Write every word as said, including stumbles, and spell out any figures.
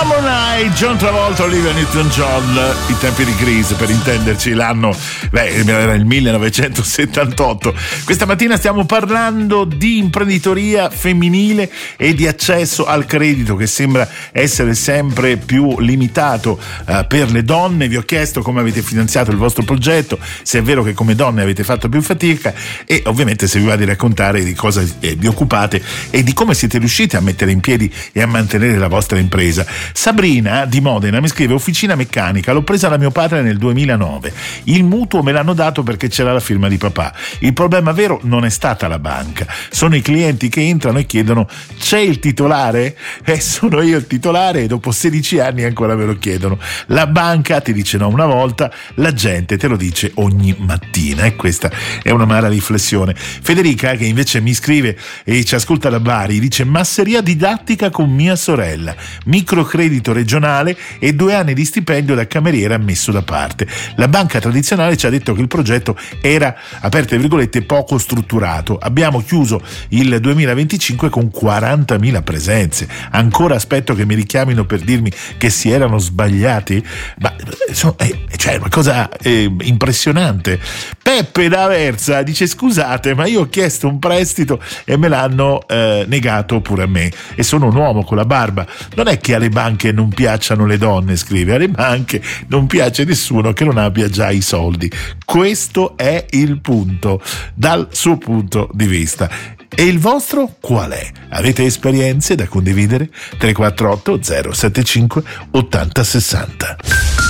Summer Night, John Travolta, Olivia Newton-John, i tempi di Grease, per intenderci, l'anno, beh, era il millenovecentosettantotto. Questa mattina stiamo parlando di imprenditoria femminile e di accesso al credito, che sembra essere sempre più limitato uh, per le donne. Vi ho chiesto come avete finanziato il vostro progetto, se è vero che come donne avete fatto più fatica, e ovviamente se vi va di raccontare di cosa eh, vi occupate e di come siete riusciti a mettere in piedi e a mantenere la vostra impresa. Sabrina di Modena mi scrive: officina meccanica, l'ho presa da mio padre nel duemilanove, il mutuo me l'hanno dato perché c'era la firma di papà. Il problema vero non è stata la banca, sono i clienti che entrano e chiedono: c'è il titolare? Eh, sono io il titolare, e dopo sedici anni ancora me lo chiedono. La banca ti dice no una volta, la gente te lo dice ogni mattina, e questa è un'amara riflessione. Federica, che invece mi scrive e ci ascolta da Bari, dice: masseria didattica con mia sorella, microcredito regionale e due anni di stipendio da cameriera messo da parte. La banca tradizionale ci ha detto che il progetto era, aperte virgolette, poco strutturato. Abbiamo chiuso il duemilaventicinque con quarantamila presenze. Ancora aspetto che mi richiamino per dirmi che si erano sbagliati? Ma insomma, è, cioè, una cosa eh, impressionante. Peppe da Aversa dice: scusate, ma io ho chiesto un prestito e me l'hanno eh, negato pure a me, e sono un uomo con la barba. Non è che alle banche non piacciono le donne, scrive, alle banche non piace nessuno che non abbia già i soldi. Questo è il punto, dal suo punto di vista. E il vostro qual è? Avete esperienze da condividere? tre quattro otto zero sette cinque ottanta sessanta.